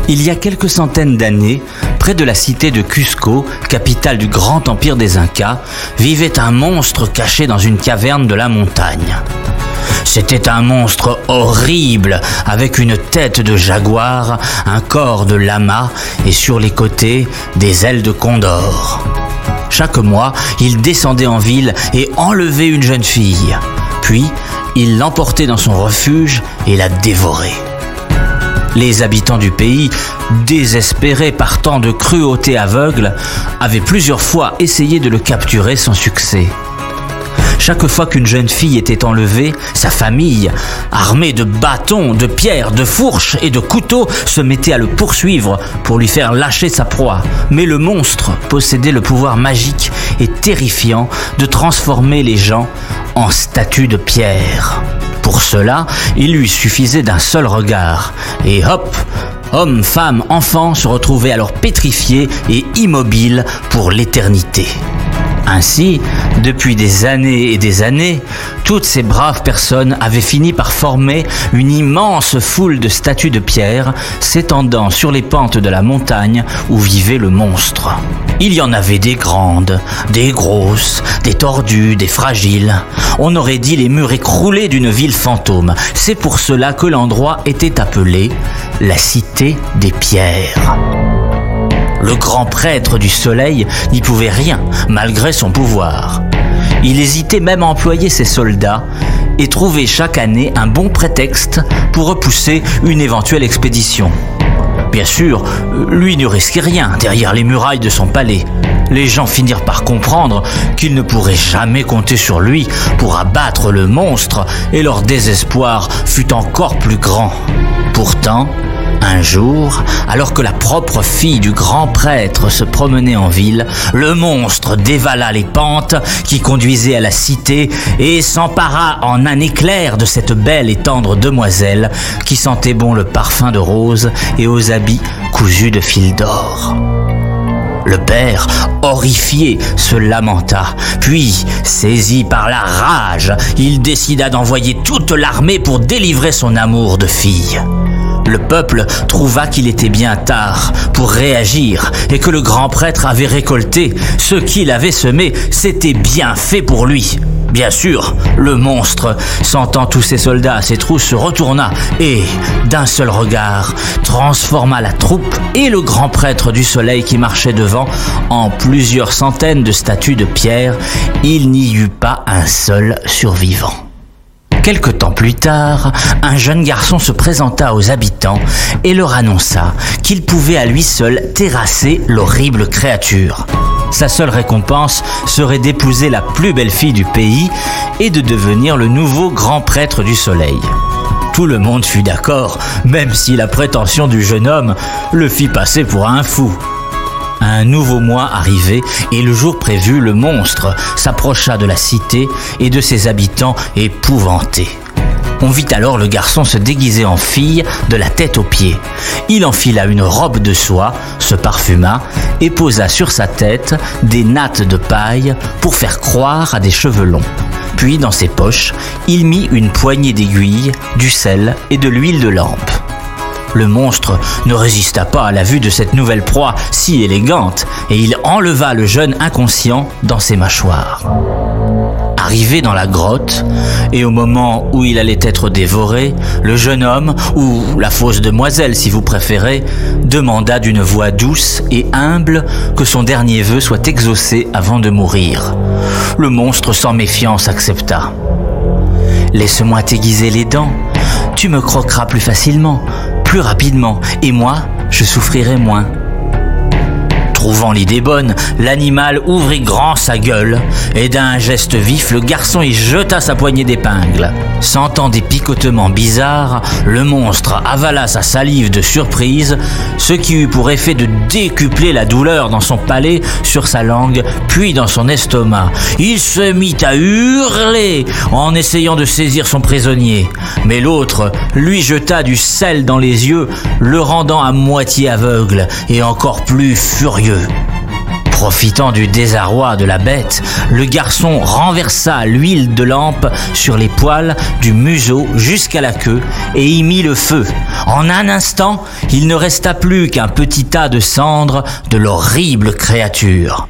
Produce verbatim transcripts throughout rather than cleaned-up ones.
Il y a quelques centaines d'années, près de la cité de Cusco, capitale du grand empire des Incas, vivait un monstre caché dans une caverne de la montagne. C'était un monstre horrible, avec une tête de jaguar, un corps de lama et sur les côtés, des ailes de condor. Chaque mois, il descendait en ville et enlevait une jeune fille. Puis, il l'emportait dans son refuge et la dévorait. Les habitants du pays, désespérés par tant de cruauté aveugle, avaient plusieurs fois essayé de le capturer sans succès. Chaque fois qu'une jeune fille était enlevée, sa famille, armée de bâtons, de pierres, de fourches et de couteaux, se mettait à le poursuivre pour lui faire lâcher sa proie. Mais le monstre possédait le pouvoir magique et terrifiant de transformer les gens en statues de pierre. Pour cela, il lui suffisait d'un seul regard. Et hop, hommes, femmes, enfants se retrouvaient alors pétrifiés et immobiles pour l'éternité. Ainsi, depuis des années et des années, toutes ces braves personnes avaient fini par former une immense foule de statues de pierre s'étendant sur les pentes de la montagne où vivait le monstre. Il y en avait des grandes, des grosses, des tordues, des fragiles. On aurait dit les murs écroulés d'une ville fantôme. C'est pour cela que l'endroit était appelé la Cité des Pierres. Le grand prêtre du soleil n'y pouvait rien, malgré son pouvoir. Il hésitait même à employer ses soldats et trouvait chaque année un bon prétexte pour repousser une éventuelle expédition. Bien sûr, lui ne risquait rien derrière les murailles de son palais. Les gens finirent par comprendre qu'ils ne pourraient jamais compter sur lui pour abattre le monstre et leur désespoir fut encore plus grand. Pourtant, un jour, alors que la propre fille du grand prêtre se promenait en ville, le monstre dévala les pentes qui conduisaient à la cité et s'empara en un éclair de cette belle et tendre demoiselle qui sentait bon le parfum de rose et aux habits cousus de fil d'or. Le père, horrifié, se lamenta, puis, saisi par la rage, il décida d'envoyer toute l'armée pour délivrer son amour de fille. Le peuple trouva qu'il était bien tard pour réagir et que le grand prêtre avait récolté ce qu'il avait semé, c'était bien fait pour lui. Bien sûr, le monstre, sentant tous ses soldats à ses trousses, se retourna et, d'un seul regard, transforma la troupe et le grand prêtre du soleil qui marchait devant en plusieurs centaines de statues de pierre. Il n'y eut pas un seul survivant. Quelque temps plus tard, un jeune garçon se présenta aux habitants et leur annonça qu'il pouvait à lui seul terrasser l'horrible créature. Sa seule récompense serait d'épouser la plus belle fille du pays et de devenir le nouveau grand prêtre du soleil. Tout le monde fut d'accord, même si la prétention du jeune homme le fit passer pour un fou. Un nouveau mois arrivait et le jour prévu, le monstre s'approcha de la cité et de ses habitants épouvantés. On vit alors le garçon se déguiser en fille de la tête aux pieds. Il enfila une robe de soie, se parfuma et posa sur sa tête des nattes de paille pour faire croire à des cheveux longs. Puis dans ses poches, il mit une poignée d'aiguilles, du sel et de l'huile de lampe. Le monstre ne résista pas à la vue de cette nouvelle proie si élégante et il enleva le jeune inconscient dans ses mâchoires. Arrivé dans la grotte, et au moment où il allait être dévoré, le jeune homme, ou la fausse demoiselle si vous préférez, demanda d'une voix douce et humble que son dernier vœu soit exaucé avant de mourir. Le monstre sans méfiance accepta. « Laisse-moi t'aiguiser les dents, tu me croqueras plus facilement, plus rapidement, et moi, je souffrirai moins. » Trouvant l'idée bonne, l'animal ouvrit grand sa gueule et d'un geste vif, le garçon y jeta sa poignée d'épingle. Sentant des picotements bizarres, le monstre avala sa salive de surprise, ce qui eut pour effet de décupler la douleur dans son palais, sur sa langue, puis dans son estomac. Il se mit à hurler en essayant de saisir son prisonnier, mais l'autre lui jeta du sel dans les yeux, le rendant à moitié aveugle et encore plus furieux. Profitant du désarroi de la bête, le garçon renversa l'huile de lampe sur les poils du museau jusqu'à la queue et y mit le feu. En un instant, il ne resta plus qu'un petit tas de cendres de l'horrible créature.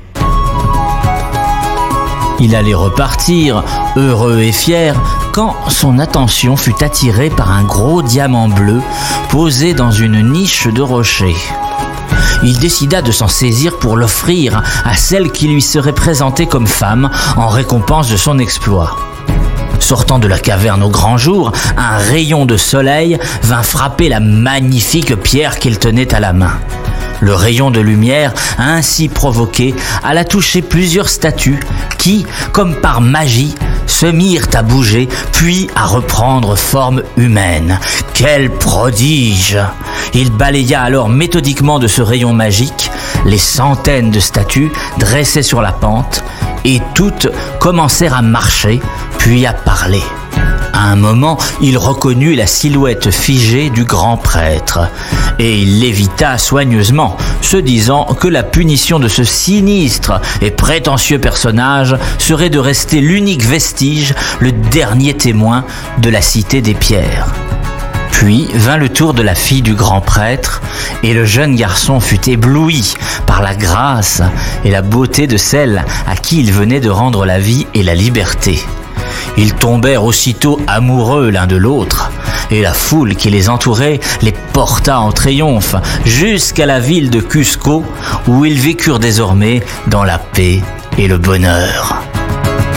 Il allait repartir, heureux et fier, quand son attention fut attirée par un gros diamant bleu posé dans une niche de rocher. Il décida de s'en saisir pour l'offrir à celle qui lui serait présentée comme femme en récompense de son exploit. Sortant de la caverne au grand jour, un rayon de soleil vint frapper la magnifique pierre qu'il tenait à la main. Le rayon de lumière, ainsi provoqué, alla toucher plusieurs statues qui, comme par magie, se mirent à bouger, puis à reprendre forme humaine. Quel prodige! Il balaya alors méthodiquement de ce rayon magique les centaines de statues dressées sur la pente, et toutes commencèrent à marcher, puis à parler. À un moment, il reconnut la silhouette figée du grand prêtre, et il l'évita soigneusement, se disant que la punition de ce sinistre et prétentieux personnage serait de rester l'unique vestige, le dernier témoin de la cité des pierres. Puis vint le tour de la fille du grand prêtre, et le jeune garçon fut ébloui par la grâce et la beauté de celle à qui il venait de rendre la vie et la liberté. Ils tombèrent aussitôt amoureux l'un de l'autre, et la foule qui les entourait les porta en triomphe jusqu'à la ville de Cusco, où ils vécurent désormais dans la paix et le bonheur.